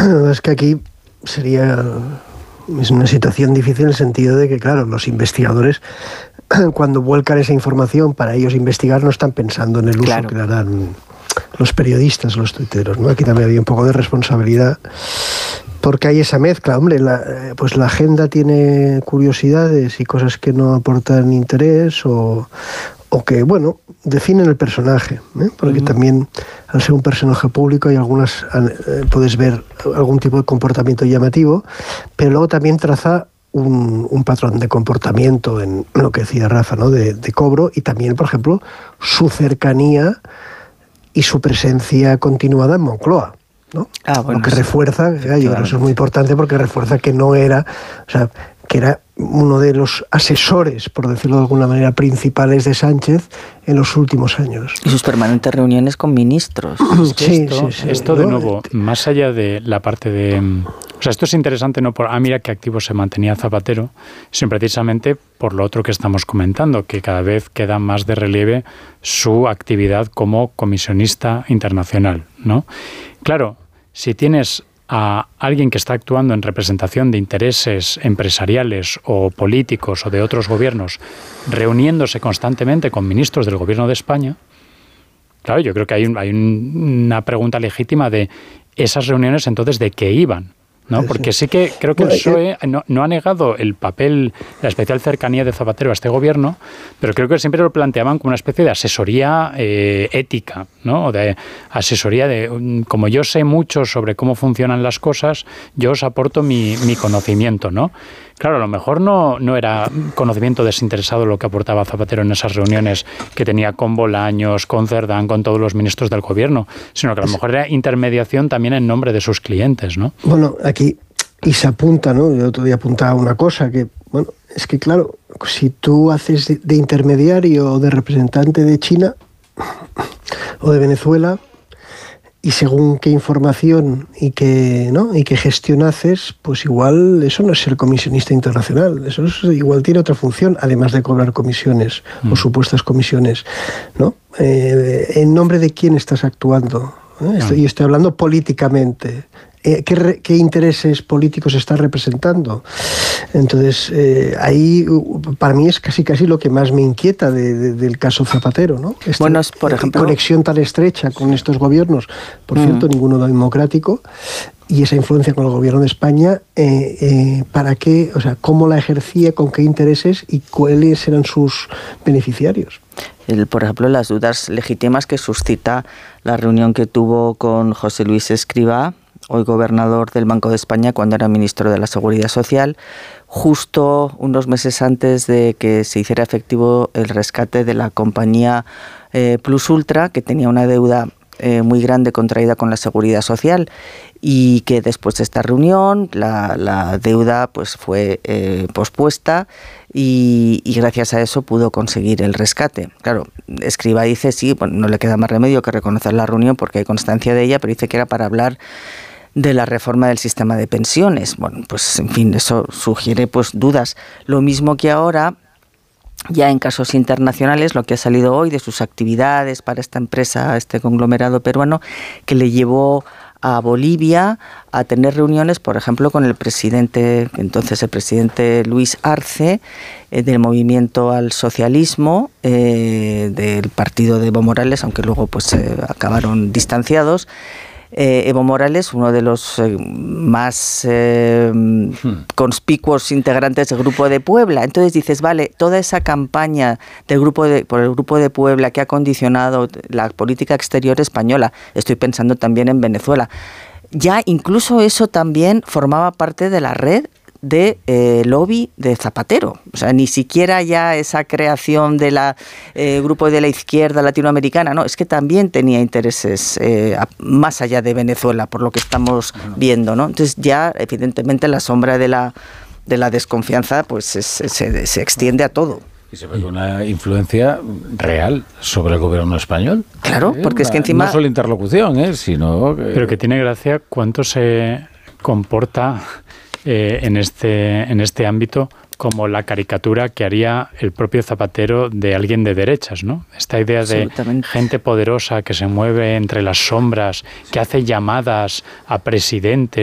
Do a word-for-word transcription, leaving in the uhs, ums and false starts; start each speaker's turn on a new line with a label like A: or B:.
A: Es que aquí sería... Es una situación difícil en el sentido de que, claro, los investigadores, cuando vuelcan esa información para ellos investigar, no están pensando en el uso claro. que le harán los periodistas, los tuiteros, ¿no? Aquí también había un poco de responsabilidad, porque hay esa mezcla. Hombre, la, pues la agenda tiene curiosidades y cosas que no aportan interés o, o que, bueno, definen el personaje, ¿eh? Porque uh-huh. también, al ser un personaje público, hay algunas, eh, puedes ver algún tipo de comportamiento llamativo, pero luego también traza un, un patrón de comportamiento en lo que decía Rafa, ¿no? De, de cobro, y también, por ejemplo, su cercanía y su presencia continuada en Moncloa, ¿no? Ah, bueno, lo que sí. refuerza, yo creo que eso es muy importante porque refuerza que no era, o sea, que era uno de los asesores, por decirlo de alguna manera, principales de Sánchez en los últimos años.
B: Y sus permanentes reuniones con ministros.
C: Es que sí, esto, sí, sí, esto, de ¿no? nuevo, más allá de la parte de... O sea, esto es interesante no por, ah, mira qué activo se mantenía Zapatero, sino precisamente por lo otro que estamos comentando, que cada vez queda más de relieve su actividad como comisionista internacional, ¿no? Claro, si tienes a alguien que está actuando en representación de intereses empresariales o políticos o de otros gobiernos, reuniéndose constantemente con ministros del gobierno de España, claro, yo creo que hay, un, hay un, una pregunta legítima de esas reuniones entonces de qué iban, ¿no? Porque sí que creo que el P S O E no, no ha negado el papel, la especial cercanía de Zapatero a este gobierno, pero creo que siempre lo planteaban como una especie de asesoría eh, ética, ¿no? O de asesoría de, como yo sé mucho sobre cómo funcionan las cosas, yo os aporto mi, mi conocimiento, ¿no? Claro, a lo mejor no, no era conocimiento desinteresado lo que aportaba Zapatero en esas reuniones que tenía con Bolaños, con Cerdán, con todos los ministros del gobierno, sino que a lo mejor era intermediación también en nombre de sus clientes, ¿no?
A: Bueno, aquí, y se apunta, ¿no? Yo otro día apuntaba una cosa, que, bueno, es que claro, si tú haces de, de intermediario o de representante de China o de Venezuela, y según qué información y qué, ¿no? y qué gestión haces, pues igual eso no es ser comisionista internacional, eso es, igual tiene otra función, además de cobrar comisiones mm. o supuestas comisiones, ¿no? Eh, ¿En nombre de quién estás actuando? ¿Eh? Estoy, yo estoy hablando políticamente. Eh, ¿qué, re, ¿Qué intereses políticos estás representando? Entonces, eh, ahí para mí es casi casi lo que más me inquieta de, de, del caso Zapatero, ¿no? Esta
B: bueno, por ejemplo,
A: conexión tan estrecha con estos gobiernos, por mm. cierto, ninguno democrático, y esa influencia con el gobierno de España, eh, eh, ¿para qué? O sea, ¿cómo la ejercía, con qué intereses y cuáles eran sus beneficiarios?
B: El, por ejemplo, las dudas legítimas que suscita la reunión que tuvo con José Luis Escrivá, hoy gobernador del Banco de España, cuando era ministro de la Seguridad Social, justo unos meses antes de que se hiciera efectivo el rescate de la compañía eh, Plus Ultra, que tenía una deuda eh, muy grande contraída con la Seguridad Social, y que después de esta reunión la, la deuda pues fue eh, pospuesta y, y gracias a eso pudo conseguir el rescate. Claro, Escrivá dice, sí, bueno, no le queda más remedio que reconocer la reunión porque hay constancia de ella, pero dice que era para hablar de la reforma del sistema de pensiones. Bueno, pues en fin, eso sugiere pues dudas. Lo mismo que ahora, ya en casos internacionales, lo que ha salido hoy de sus actividades para esta empresa, este conglomerado peruano, que le llevó a Bolivia a tener reuniones, por ejemplo, con el presidente, entonces el presidente Luis Arce, eh, del Movimiento al Socialismo, eh, del partido de Evo Morales, aunque luego pues eh, acabaron distanciados. Eh, Evo Morales, uno de los eh, más eh, hmm. conspicuos integrantes del Grupo de Puebla. Entonces dices, vale, toda esa campaña del grupo de, por el Grupo de Puebla que ha condicionado la política exterior española, estoy pensando también en Venezuela, ya incluso eso también formaba parte de la red de eh, lobby de Zapatero. O sea, ni siquiera ya esa creación de la eh, grupo de la izquierda latinoamericana, no, es que también tenía intereses eh, más allá de Venezuela, por lo que estamos viendo, ¿no? Entonces ya, evidentemente, la sombra de la, de la desconfianza pues es, se, se extiende a todo.
D: Y se ve con una influencia real sobre el gobierno español.
B: Claro,
D: ¿Eh?
B: porque
D: una,
B: es que encima...
D: No solo interlocución, ¿eh? sino... Que...
C: Pero que tiene gracia cuánto se comporta... Eh, en este en este ámbito como la caricatura que haría el propio Zapatero de alguien de derechas, ¿no? Esta idea de gente poderosa que se mueve entre las sombras, que hace llamadas a presidentes